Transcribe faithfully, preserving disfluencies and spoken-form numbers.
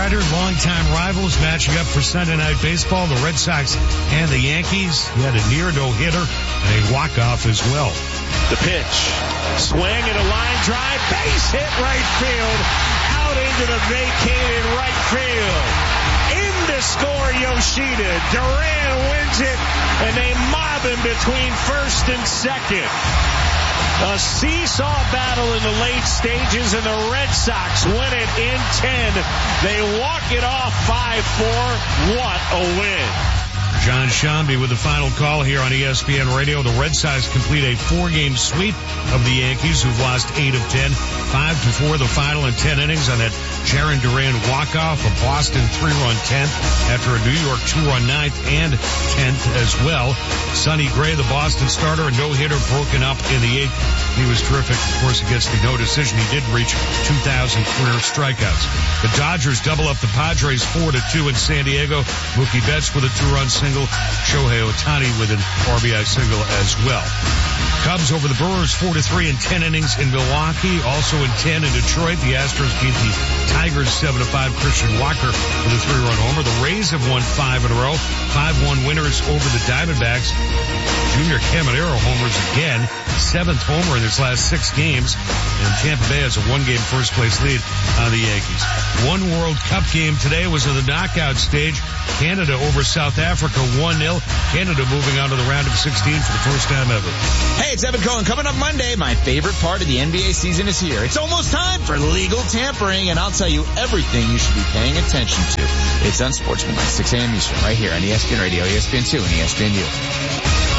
Strider, longtime rivals, matching up for Sunday Night Baseball. The Red Sox and the Yankees. He had a near no-hitter and a walk-off as well. The pitch. Swing and a line drive. Base hit right field. Out into the vacated right field. In to score Yoshida. Duran wins it, and they mob him between first and second. A seesaw battle in the late stages, and the Red Sox win it in ten. They walk it off five four. What a win. John Shambi with the final call here on E S P N Radio. The Red Sox complete a four-game sweep of the Yankees, who've lost eight of ten. Five to four the final in ten innings on that Jarren Duran walk-off. A Boston three-run tenth after a New York two-run ninth and tenth as well. Sonny Gray, the Boston starter, a no-hitter broken up in the eighth. He was terrific, of course, against the no decision. He did reach two thousand career strikeouts. The Dodgers double up the Padres four to two in San Diego. Mookie Betts with a two-run single. Shohei Ohtani with an R B I single as well. Cubs over the Brewers four to three in ten innings in Milwaukee. Also in ten in Detroit. The Astros beat the Tigers seven to five. Christian Walker with a three-run homer. The Rays have won five in a row. five one winners over the Diamondbacks. Junior Caminero homers again. Seventh homer in his last six games. And Tampa Bay has a one-game first-place lead on the Yankees. One World Cup game today was in the knockout stage. Canada over South Africa one nil. Canada moving on to the round of sixteen for the first time ever. Hey, it's Evan Cohen. Coming up Monday, my favorite part of the N B A season is here. It's almost time for legal tampering, and I'll tell you everything you should be paying attention to. It's Unsportsmanlike, six a.m. Eastern, right here on E S P N Radio, E S P N two, and E S P N U.